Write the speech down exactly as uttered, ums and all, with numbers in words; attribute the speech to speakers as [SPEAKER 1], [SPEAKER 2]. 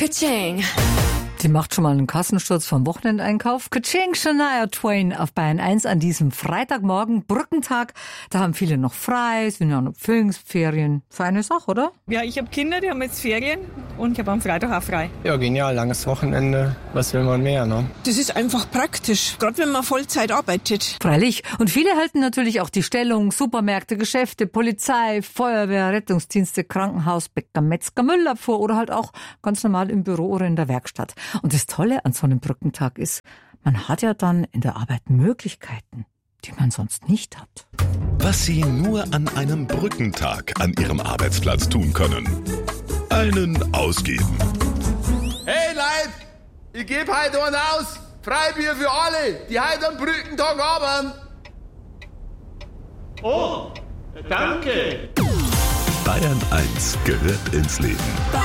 [SPEAKER 1] Ka-ching.
[SPEAKER 2] Sie macht schon mal einen Kassensturz vom Wochenendeinkauf. Ka-ching, Shania Twain auf Bayern eins an diesem Freitagmorgen, Brückentag. Da haben viele noch frei, sind ja noch Pfingstferien. Feine Sache, oder?
[SPEAKER 3] Ja, ich habe Kinder, die haben jetzt Ferien und ich habe am Freitag auch frei.
[SPEAKER 4] Ja, genial, langes Wochenende. Was will man mehr, ne?
[SPEAKER 5] Das ist einfach praktisch, gerade wenn man Vollzeit arbeitet.
[SPEAKER 2] Freilich. Und viele halten natürlich auch die Stellung. Supermärkte, Geschäfte, Polizei, Feuerwehr, Rettungsdienste, Krankenhaus, Bäcker, Metzger, Müllabfuhr oder halt auch ganz normal im Büro oder in der Werkstatt. Und das Tolle an so einem Brückentag ist, man hat ja dann in der Arbeit Möglichkeiten, die man sonst nicht hat.
[SPEAKER 6] Was Sie nur an einem Brückentag an Ihrem Arbeitsplatz tun können. Einen ausgeben.
[SPEAKER 7] Hey Leute, ich gebe heute einen aus. Freibier für alle, die heute am Brückentag arbeiten.
[SPEAKER 8] Oh, danke.
[SPEAKER 6] Bayern eins gehört ins Leben.